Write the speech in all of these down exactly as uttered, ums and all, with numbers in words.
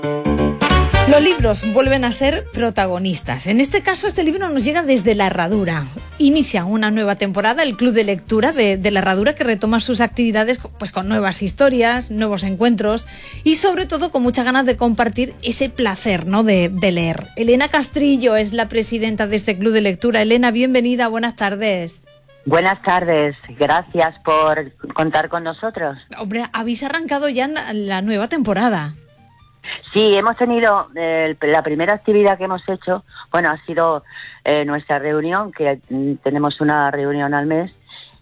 Los libros vuelven a ser protagonistas. En este caso, este libro nos llega desde La Herradura. Inicia una nueva temporada, el Club de Lectura de, de La Herradura, que retoma sus actividades pues, con nuevas historias, nuevos encuentros y sobre todo con muchas ganas de compartir ese placer, ¿no?, de, de leer. Elena Castrillo es la presidenta de este Club de Lectura. Elena, bienvenida, buenas tardes. Buenas tardes, gracias por contar con nosotros. Hombre, habéis arrancado ya la nueva temporada. Sí, hemos tenido eh, la primera actividad que hemos hecho, bueno, ha sido eh, nuestra reunión, que mm, tenemos una reunión al mes,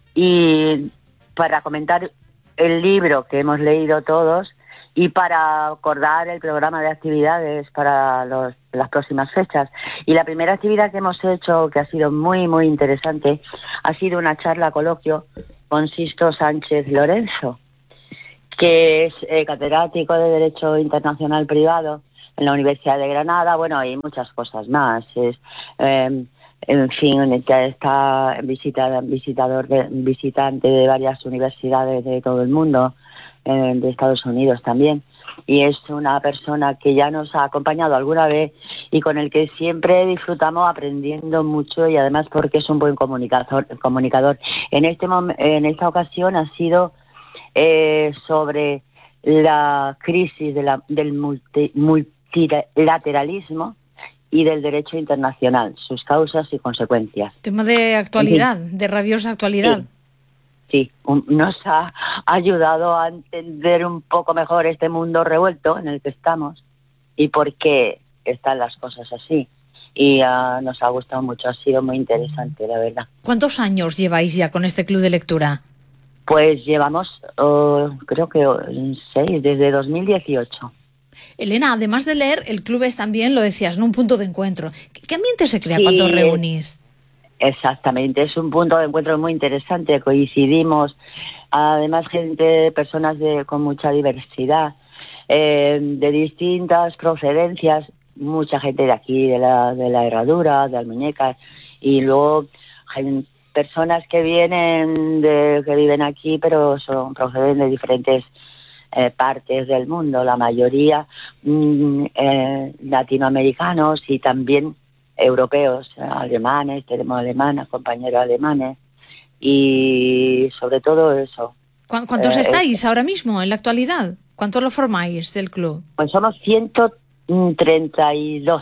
y para comentar el libro que hemos leído todos y para acordar el programa de actividades para los, las próximas fechas. Y la primera actividad que hemos hecho, que ha sido muy, muy interesante, ha sido una charla coloquio con Sisto Sánchez Lorenzo, que es eh, catedrático de Derecho Internacional Privado en la Universidad de Granada, bueno, y muchas cosas más. Es, eh, en fin, está visita, visitador de, visitante de varias universidades de todo el mundo, eh, de Estados Unidos también, y es una persona que ya nos ha acompañado alguna vez y con el que siempre disfrutamos aprendiendo mucho, y además porque es un buen comunicador. comunicador. En, este mom- en esta ocasión ha sido Eh, sobre la crisis de la, del multi, multilateralismo y del derecho internacional, sus causas y consecuencias. Tema de actualidad, sí. De rabiosa actualidad. Sí, sí. Um, nos ha ayudado a entender un poco mejor este mundo revuelto en el que estamos y por qué están las cosas así. Y uh, nos ha gustado mucho, ha sido muy interesante, la verdad. ¿Cuántos años lleváis ya con este club de lectura? Pues llevamos, uh, creo que seis, desde dos mil dieciocho. Elena, además de leer, el club es también, lo decías, ¿no?, un punto de encuentro. ¿Qué ambiente se crea sí, cuando os reunís? Exactamente, es un punto de encuentro muy interesante. Coincidimos, además, gente, personas de, con mucha diversidad, eh, de distintas procedencias, mucha gente de aquí, de la, de la Herradura, de Almuñécar, y luego gente, personas que vienen de, que viven aquí, pero son proceden de diferentes eh, partes del mundo, la mayoría mm, eh, latinoamericanos y también europeos, alemanes, tenemos alemanas, compañeros alemanes, y sobre todo eso. ¿Cuántos eh, estáis ahora mismo, en la actualidad? ¿Cuántos lo formáis del club? Pues somos ciento treinta y dos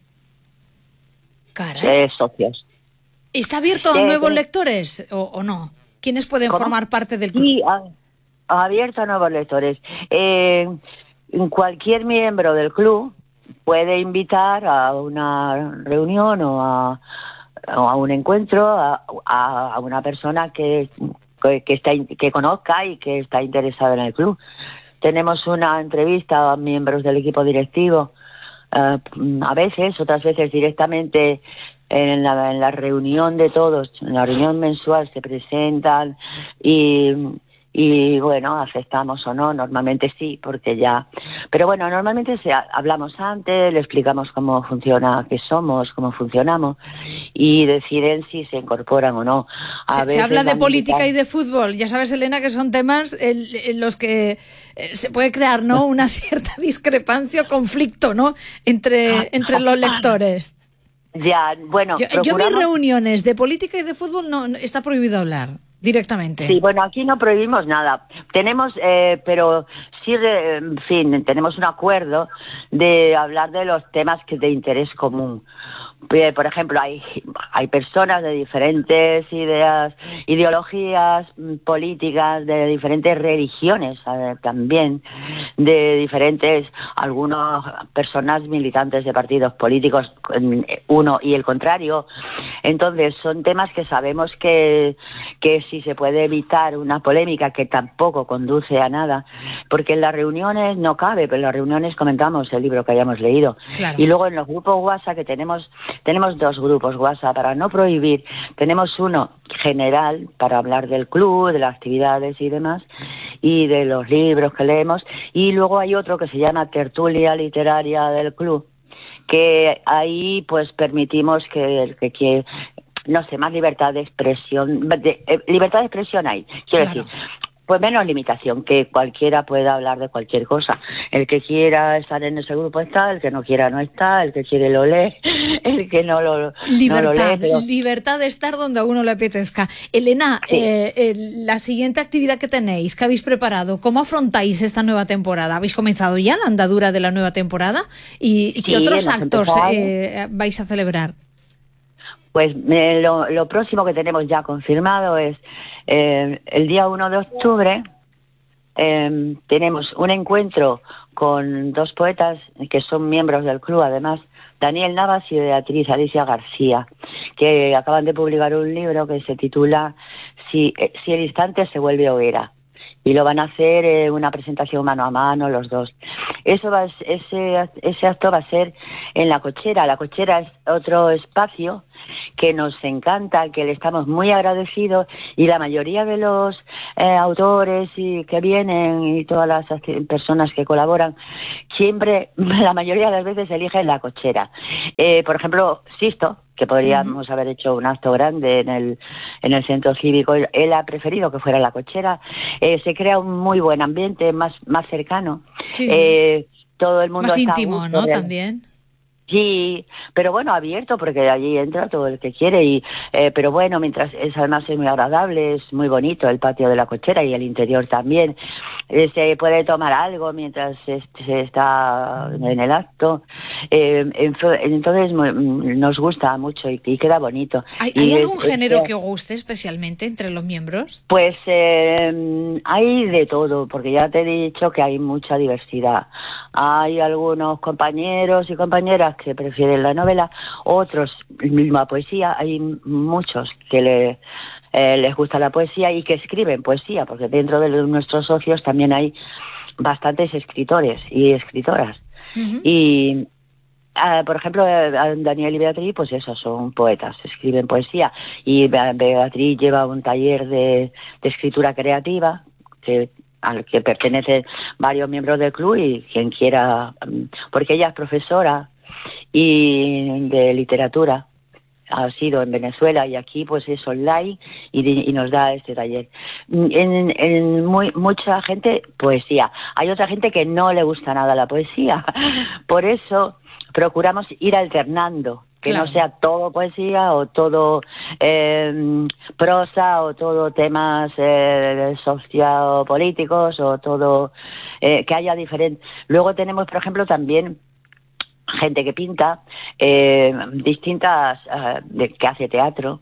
eh, socios. ¿Está abierto a nuevos lectores o, o no? ¿Quiénes pueden ¿Cómo? formar parte del club? Sí, ha, ha abierto a nuevos lectores. Eh, cualquier miembro del club puede invitar a una reunión o a, o a un encuentro a, a, a una persona que, que, que, está, que conozca y que está interesada en el club. Tenemos una entrevista a miembros del equipo directivo, uh, a veces, otras veces directamente. En la, en la reunión de todos, en la reunión mensual se presentan y, y bueno, aceptamos o no, normalmente sí, porque ya... Pero bueno, normalmente se, hablamos antes, le explicamos cómo funciona, qué somos, cómo funcionamos y deciden si se incorporan o no. A se, se habla de política y de fútbol, ya sabes, Elena, que son temas en, en los que eh, se puede crear, ¿no?, una cierta discrepancia o conflicto, ¿no?, entre, entre los lectores. Ya, bueno, yo, procuramos... yo mis reuniones de política y de fútbol no, no está prohibido hablar directamente. Sí, bueno, aquí no prohibimos nada. Tenemos, eh, pero sí, de, en fin, tenemos un acuerdo de hablar de los temas que de interés común. Por ejemplo, hay hay personas de diferentes ideas, ideologías políticas, de diferentes religiones eh, también, de diferentes, algunas personas militantes de partidos políticos, uno y el contrario. Entonces, son temas que sabemos que, que si se puede evitar una polémica que tampoco conduce a nada, porque en las reuniones no cabe, pero en las reuniones comentamos el libro que hayamos leído. Claro. Y luego en los grupos WhatsApp que tenemos... Tenemos dos grupos WhatsApp para no prohibir. Tenemos uno general para hablar del club, de las actividades y demás, y de los libros que leemos. Y luego hay otro que se llama Tertulia Literaria del Club, que ahí pues permitimos que, que, que no sé, más libertad de expresión. De, eh, libertad de expresión hay. Quiero claro. decir, Pues menos limitación, que cualquiera pueda hablar de cualquier cosa. El que quiera estar en ese grupo está, el que no quiera no está, el que quiere lo lee, el que no lo, libertad, no lo lee. Pero... libertad de estar donde a uno le apetezca. Elena, sí. eh, eh, la siguiente actividad que tenéis, que habéis preparado, ¿cómo afrontáis esta nueva temporada? ¿Habéis comenzado ya la andadura de la nueva temporada? ¿Y, y qué sí, otros actos eh, vais a celebrar? Pues eh, lo, lo próximo que tenemos ya confirmado es eh, el día uno de octubre eh, tenemos un encuentro con dos poetas que son miembros del club, además, Daniel Navas y Beatriz Alicia García, que acaban de publicar un libro que se titula Si, eh, si el instante se vuelve hoguera. Y lo van a hacer eh, una presentación mano a mano los dos. Eso va, ese, ese acto va a ser en La Cochera. La Cochera es otro espacio que nos encanta, que le estamos muy agradecidos, y la mayoría de los eh, autores y que vienen y todas las personas que colaboran siempre, la mayoría de las veces eligen La Cochera. Eh, por ejemplo, Sisto, que podríamos uh-huh. haber hecho un acto grande en el en el centro cívico, él, él ha preferido que fuera La Cochera. Eh, se crea un muy buen ambiente, más más cercano. Sí, eh, todo el mundo más está íntimo, gusto, ¿no? de... También. Sí, pero bueno, abierto, porque allí entra todo el que quiere, y eh, pero bueno, mientras es además es muy agradable, es muy bonito el patio de La Cochera y el interior también. Eh, se puede tomar algo mientras se, se está en el acto. Eh, entonces nos gusta mucho y, y queda bonito. ¿Hay, ¿hay algún es, género es, que os guste especialmente entre los miembros? Pues eh, hay de todo, porque ya te he dicho que hay mucha diversidad. Hay algunos compañeros y compañeras que prefieren la novela, otros misma poesía. Hay muchos que le, eh, les gusta la poesía y que escriben poesía, porque dentro de los, nuestros socios también hay bastantes escritores y escritoras. Uh-huh. Y Uh, por ejemplo, uh, Daniel y Beatriz, pues eso, son poetas, escriben poesía, y Beatriz lleva un taller de, de escritura creativa que al que pertenecen varios miembros del club, y quien quiera, um, porque ella es profesora y de literatura, ha sido en Venezuela, y aquí pues es online y, y nos da este taller. En, en muy, mucha gente poesía, hay otra gente que no le gusta nada la poesía, por eso procuramos ir alternando, que claro. no sea todo poesía o todo eh, prosa o todo temas eh, sociopolíticos o todo eh, que haya diferente. Luego tenemos, por ejemplo, también gente que pinta, eh, distintas, uh, de, que hace teatro.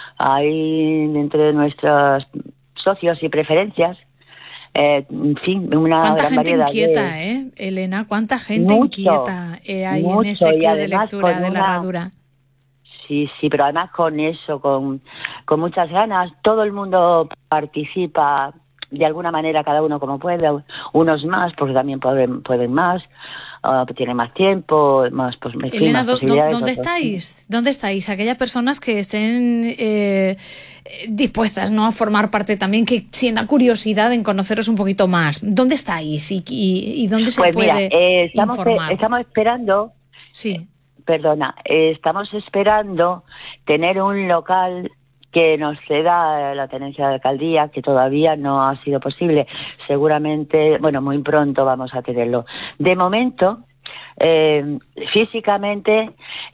Hay entre nuestros socios y preferencias, eh, en fin, una ¿Cuánta gran gente variedad inquieta, de... eh, Elena? ¿Cuánta gente mucho, inquieta eh, hay mucho, en este club de lectura de una... La Herradura? Sí, sí, pero además con eso, con, con muchas ganas, todo el mundo participa de alguna manera, cada uno como puede, unos más, porque también pueden, pueden más, uh, tienen más tiempo, más, pues, Elena, más posibilidades. ¿dónde otros. estáis? ¿Dónde estáis? Aquellas personas que estén eh, dispuestas, ¿no?, a formar parte también, que sientan curiosidad en conoceros un poquito más. ¿Dónde estáis y, y, y dónde se pues puede mira, eh, estamos, informar? Eh, estamos esperando... Sí. Perdona, eh, estamos esperando tener un local que nos ceda la tenencia de alcaldía, que todavía no ha sido posible. Seguramente, bueno, muy pronto vamos a tenerlo. De momento, eh, físicamente,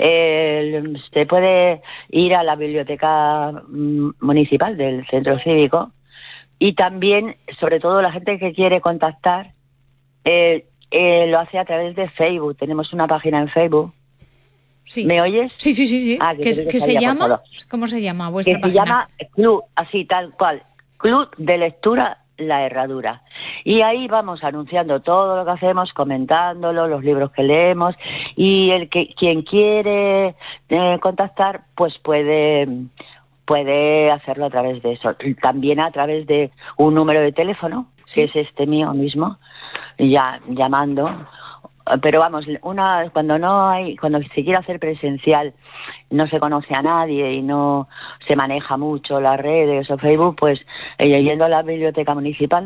eh, se puede ir a la biblioteca municipal del centro cívico, y también, sobre todo, la gente que quiere contactar, eh, eh, lo hace a través de Facebook. Tenemos una página en Facebook. Sí. ¿Me oyes? Sí, sí, sí, sí. Ah, que, ¿Qué, que ¿qué se llama? ¿Cómo se llama vuestra que página? Se llama Club, así tal cual, Club de Lectura La Herradura. Y ahí vamos anunciando todo lo que hacemos, comentándolo, los libros que leemos, y el que quien quiere eh, contactar, pues puede puede hacerlo a través de eso. También a través de un número de teléfono, ¿sí?, que es este mío mismo, ya llamando. Pero vamos, una cuando no hay, cuando se quiere hacer presencial, no se conoce a nadie y no se maneja mucho las redes o Facebook, pues eh, yendo a la biblioteca municipal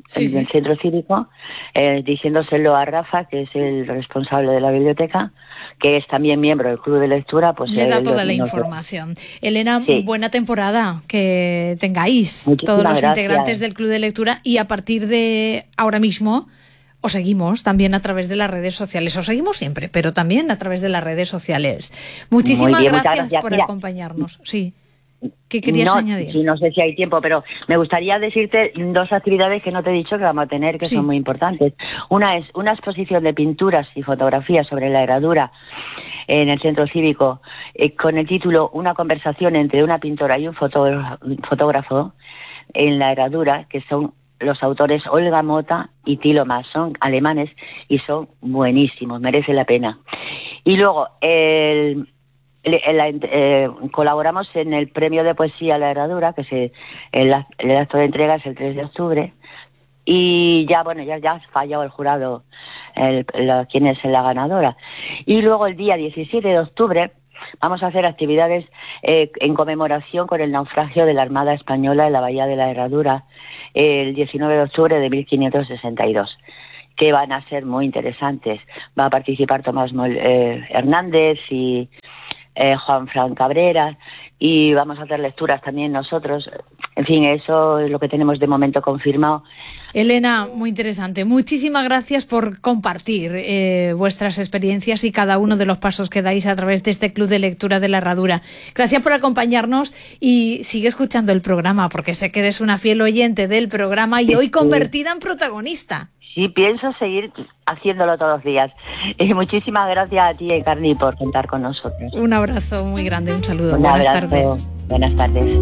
sí, en sí. el centro cívico, eh, diciéndoselo a Rafa, que es el responsable de la biblioteca, que es también miembro del club de lectura, pues Le da él toda la nos- información. Elena, Sí. buena temporada que tengáis Muchísimas todos los gracias. integrantes del club de lectura, y a partir de ahora mismo os seguimos también a través de las redes sociales. Os seguimos siempre, pero también a través de las redes sociales. Muchísimas Muy bien, muchas gracias, gracias. por Mira, acompañarnos. Sí. ¿Qué querías no, añadir? sí, no sé si hay tiempo, pero me gustaría decirte dos actividades que no te he dicho que vamos a tener, que Sí. son muy importantes. Una es una exposición de pinturas y fotografías sobre la herradura en el centro cívico, eh, con el título Una conversación entre una pintora y un fotógrafo, fotógrafo en la herradura, que son los autores Olga Mota y Thilo Maas, son alemanes y son buenísimos, merece la pena. Y luego, el... Le- la- eh, colaboramos en el premio de poesía La Herradura, que se, el, act- el acto de entrega es el tres de octubre, y ya, bueno, ya, ya ha fallado el jurado el, la, quién es la ganadora. Y luego el día diecisiete de octubre vamos a hacer actividades eh, en conmemoración con el naufragio de la Armada Española en la Bahía de la Herradura, el diecinueve de octubre de mil quinientos sesenta y dos. Que van a ser muy interesantes. Va a participar Tomás Mol- eh, Hernández y eh, Juan Fran Cabrera, y vamos a hacer lecturas también nosotros. En fin, eso es lo que tenemos de momento confirmado. Elena, muy interesante. Muchísimas gracias por compartir eh, vuestras experiencias y cada uno de los pasos que dais a través de este Club de Lectura de la Herradura. Gracias por acompañarnos y sigue escuchando el programa, porque sé que eres una fiel oyente del programa y hoy convertida en protagonista. Sí, pienso seguir haciéndolo todos los días. Y muchísimas gracias a ti, Encarni, por contar con nosotros. Un abrazo muy grande, un saludo. Un Buenas abrazo. tardes. Buenas tardes.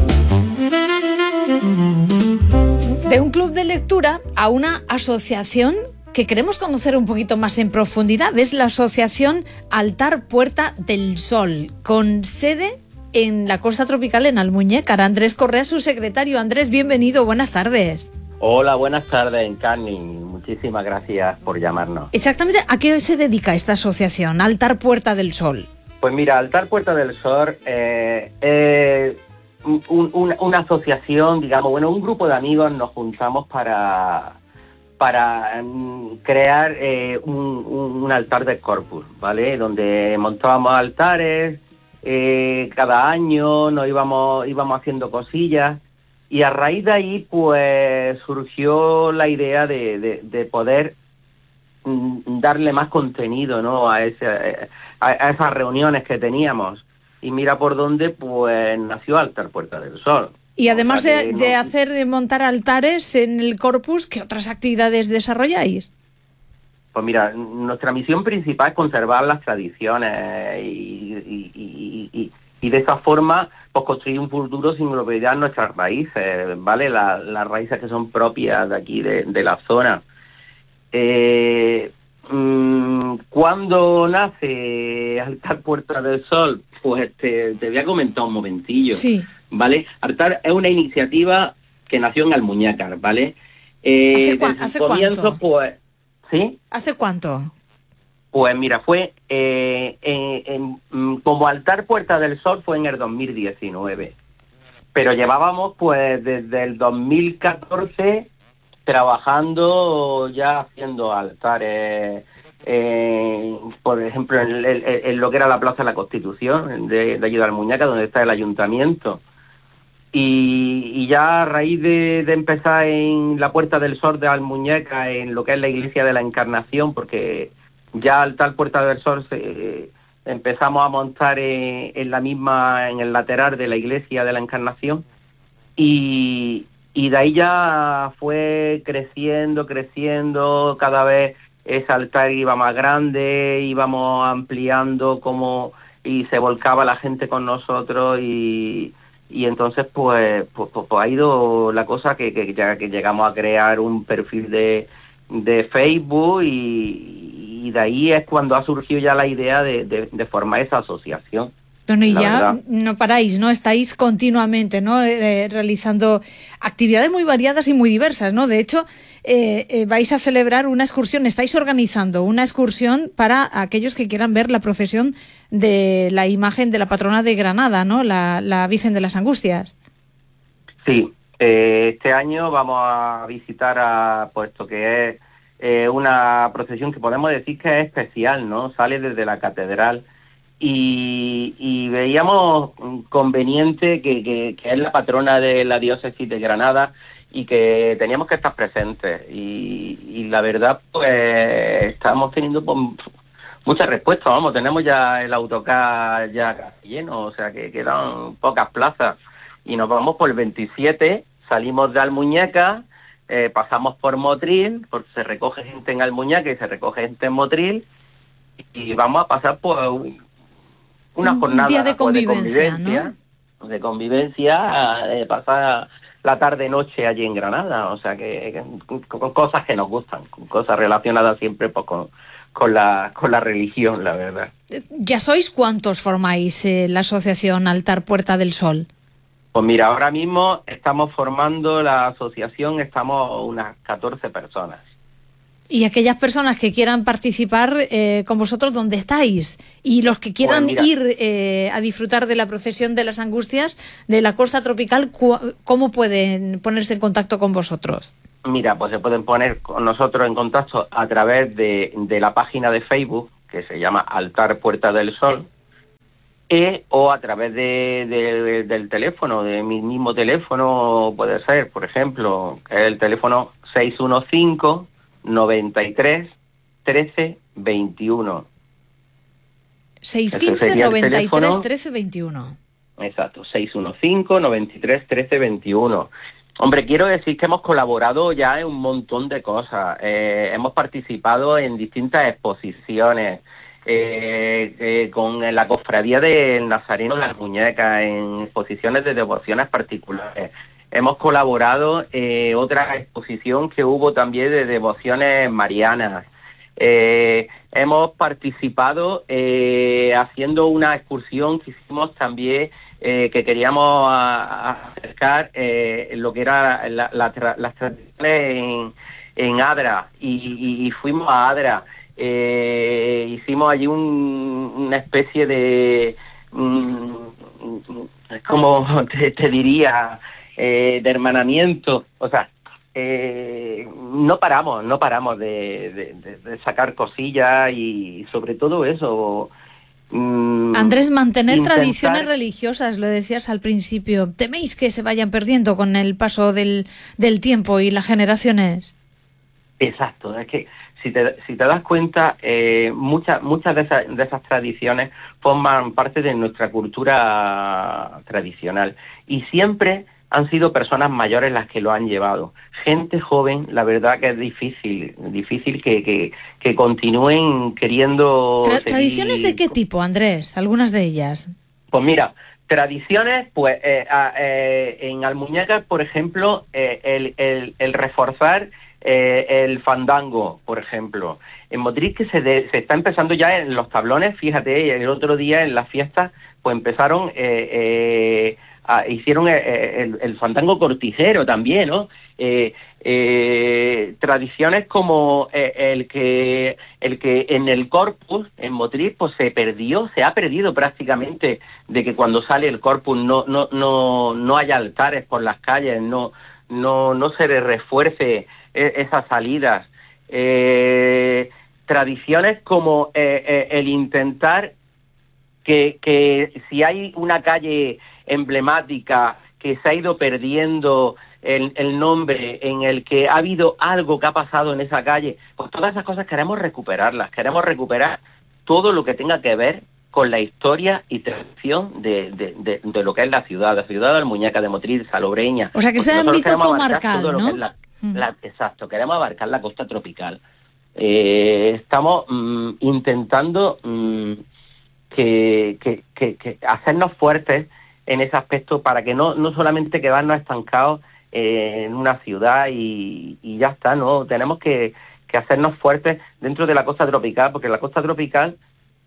De un club de lectura a una asociación que queremos conocer un poquito más en profundidad. Es la Asociación Altar Puerta del Sol, con sede en la costa tropical, en Almuñécar. Andrés Correa, su secretario. Andrés, bienvenido, buenas tardes. Hola, buenas tardes, Encarni. Muchísimas gracias por llamarnos. Exactamente, ¿a qué se dedica esta asociación, Altar Puerta del Sol? Pues mira, Altar Puerta del Sol eh, es un, un, una asociación, digamos, bueno, un grupo de amigos nos juntamos para, para um, crear eh, un, un, un altar del Corpus, ¿vale? Donde montábamos altares, eh, cada año nos íbamos, íbamos haciendo cosillas. Y a raíz de ahí, pues, surgió la idea de, de, de poder mm, darle más contenido, ¿no?, a, ese, a, a esas reuniones que teníamos. Y mira por dónde, pues, nació Altar Puerta del Sol. Y además O sea de, que de no- hacer, de montar altares en el Corpus, ¿qué otras actividades desarrolláis? Pues mira, nuestra misión principal es conservar las tradiciones y, y, y, y, y de esa forma pues construir un futuro sin olvidar nuestras raíces, ¿vale? La, las raíces que son propias de aquí, de, de la zona. Eh, mmm, ¿Cuándo nace Altar Puerta del Sol? Pues te, te voy a comentar un momentillo. Sí. ¿Vale? Altar es una iniciativa que nació en Almuñécar, ¿vale? Eh, ¿Hace, cua- desde ¿hace su comienzo, cuánto? pues, ¿sí? ¿Hace cuánto? Pues mira, fue eh, en, en, mm, como Altar Puerta del Sol fue en el dos mil diecinueve, pero llevábamos pues desde el dos mil catorce trabajando ya haciendo altares, eh, por ejemplo en, en- en lo que era la Plaza de la Constitución de, de allí de Almuñécar, donde está el ayuntamiento. Y, y ya a raíz de, de empezar en la Puerta del Sol de Almuñécar, en lo que es la Iglesia de la Encarnación, porque ya al tal Puerta del Sol se, eh, empezamos a montar en, en la misma, en el lateral de la Iglesia de la Encarnación, y, y de ahí ya fue creciendo, creciendo, cada vez ese altar iba más grande, íbamos ampliando como y se volcaba la gente con nosotros, y y entonces pues, pues, pues, pues ha ido la cosa que, que ya que llegamos a crear un perfil de, de Facebook, y, y de ahí es cuando ha surgido ya la idea de, de, de formar esa asociación. Bueno, y La ya verdad. no paráis, ¿no? Estáis continuamente, ¿no? Eh, realizando actividades muy variadas y muy diversas, ¿no? De hecho, eh, eh, vais a celebrar una excursión, estáis organizando una excursión para aquellos que quieran ver la procesión de la imagen de la patrona de Granada, ¿no? La, la Virgen de las Angustias. Sí, Eh, este año vamos a visitar a puesto que es eh, una procesión que podemos decir que es especial, ¿no? Sale desde la catedral y, y veíamos conveniente que, que, que es la patrona de la diócesis de Granada y que teníamos que estar presentes y, y la verdad pues estamos teniendo pues, muchas respuestas, vamos, tenemos ya el autocar ya casi lleno, o sea que quedan pocas plazas y nos vamos por el veintisiete, salimos de Almuñécar, eh, pasamos por Motril, porque se recoge gente en Almuñécar y se recoge gente en Motril y vamos a pasar por una jornada un día de convivencia, pues, de convivencia, ¿no? De convivencia, de pasar la tarde-noche allí en Granada, o sea que, que con cosas que nos gustan, con cosas relacionadas siempre pues, con, con, la, con la religión, la verdad. ¿Ya sois cuántos formáis eh, la asociación Altar Puerta del Sol? Pues mira, ahora mismo estamos formando la asociación, estamos unas catorce personas. Y aquellas personas que quieran participar eh, con vosotros, ¿dónde estáis? Y los que quieran pues ir eh, a disfrutar de la procesión de las Angustias de la Costa Tropical, ¿cómo pueden ponerse en contacto con vosotros? Mira, pues se pueden poner con nosotros en contacto a través de, de la página de Facebook, que se llama Altar Puerta del Sol, e, o a través de, de, del teléfono, de mi mismo teléfono, puede ser, por ejemplo, que es el teléfono seis uno cinco, noventa y tres, trece, veintiuno. seis uno cinco, noventa y tres, trece, veintiuno. Exacto, seis uno cinco, noventa y tres, trece, veintiuno. Hombre, quiero decir que hemos colaborado ya en un montón de cosas. Eh, hemos participado en distintas exposiciones, eh, eh, con la cofradía del Nazareno de las Muñecas, en exposiciones de devociones particulares. Hemos colaborado en eh, otra exposición que hubo también de devociones marianas. Eh, hemos participado eh, haciendo una excursión que hicimos también, eh, que queríamos a, a acercar eh, lo que era la, la, tra, las tradiciones en, en Adra, y, y, y fuimos a Adra. Eh, hicimos allí un, una especie de, um, como te, te diría... Eh, de hermanamiento, o sea, eh, no paramos, no paramos de, de, de sacar cosillas y sobre todo eso. Mmm, Andrés, mantener intentar... tradiciones religiosas, lo decías al principio, ¿teméis que se vayan perdiendo con el paso del, del tiempo y las generaciones? Exacto, es que si te, si te das cuenta, eh, muchas muchas de esas, de esas tradiciones forman parte de nuestra cultura tradicional y siempre han sido personas mayores las que lo han llevado. Gente joven, la verdad que es difícil, difícil que, que, que continúen queriendo... Tra ¿Tradiciones seguir... de qué tipo, Andrés? Algunas de ellas. Pues mira, tradiciones, pues eh, eh, en Almuñécar, por ejemplo, eh, el, el, el reforzar eh, el fandango, por ejemplo. En Motril, que se, de, se está empezando ya en los tablones, fíjate, el otro día en las fiestas, pues empezaron... Eh, eh, Ah, hicieron el, el, el fandango cortijero también, ¿no? Eh, eh, tradiciones como eh, el que el que en el Corpus, en Motril, pues se perdió, se ha perdido prácticamente, de que cuando sale el Corpus no no no no haya altares por las calles, no no no se refuerce eh, esas salidas. Eh, tradiciones como eh, eh, el intentar que que si hay una calle emblemática que se ha ido perdiendo el, el nombre, en el que ha habido algo que ha pasado en esa calle, pues todas esas cosas queremos recuperarlas, queremos recuperar todo lo que tenga que ver con la historia y tradición de, de, de, de lo que es la ciudad, la ciudad de Almuñécar, de Motril, Salobreña. O sea, que sea ámbito comarcal, ¿no? La, la, exacto, queremos abarcar la costa tropical. Eh, estamos mm, intentando mm, que, que, que, que hacernos fuertes en ese aspecto, para que no no solamente quedarnos estancados eh, en una ciudad y, y ya está, no, tenemos que, que hacernos fuertes dentro de la costa tropical, porque la costa tropical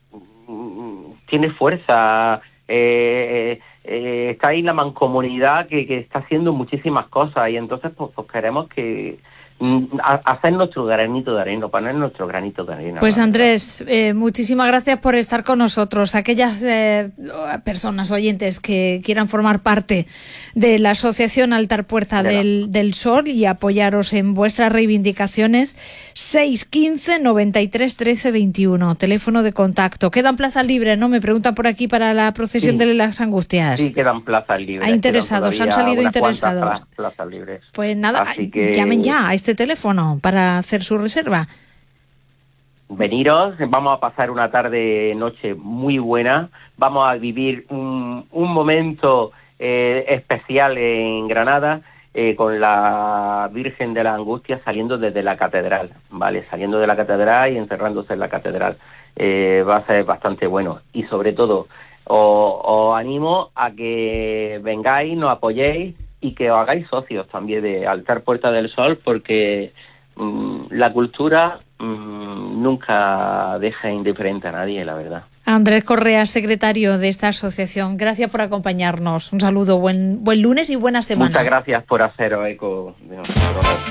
mm, tiene fuerza, eh, eh, está ahí la mancomunidad que, que está haciendo muchísimas cosas, y entonces pues, pues queremos que, a, hacer nuestro granito de arena, poner nuestro granito de arena. Pues ¿verdad? Andrés, eh, muchísimas gracias por estar con nosotros. Aquellas eh, personas oyentes que quieran formar parte de la Asociación Altar Puerta de del, del Sol y apoyaros en vuestras reivindicaciones, seis uno cinco, noventa y tres, trece, veintiuno, teléfono de contacto. Quedan plazas libres, ¿no? Me preguntan por aquí para la procesión Sí. de las Angustias. Sí, quedan plazas libres. Hay interesados, han salido unas cuantas interesados. pla- plazas libres. Pues nada, Así que llamen ya a este teléfono para hacer su reserva. Veniros, vamos a pasar una tarde, noche muy buena, vamos a vivir un, un momento eh, especial en Granada, eh, con la Virgen de la Angustia saliendo desde la catedral, ¿vale? Saliendo de la catedral y encerrándose en la catedral. Eh, va a ser bastante bueno y sobre todo os, os animo a que vengáis, nos apoyéis y que os hagáis socios también de Altar Puerta del Sol, porque mmm, la cultura mmm, nunca deja indiferente a nadie, la verdad. Andrés Correa, secretario de esta asociación, gracias por acompañarnos. Un saludo, buen, buen lunes y buena semana. Muchas gracias por haceros eco de nosotros.